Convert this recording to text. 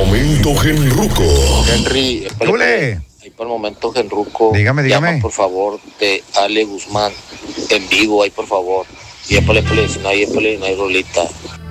momento Genruco. Henry, ¡Dule! ahí por el momento Genruco. Dígame. Llama, por favor, de Ale Guzmán en vivo, ahí por favor. Y épale, si no hay épale, no hay rolita.